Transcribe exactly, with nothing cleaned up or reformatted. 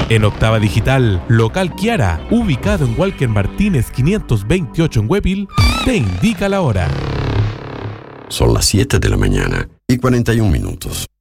En Octava Digital, local Kiara, ubicado en Walker Martínez quinientos veintiocho en Huepil, te indica la hora. Son las siete de la mañana y cuarenta y un minutos.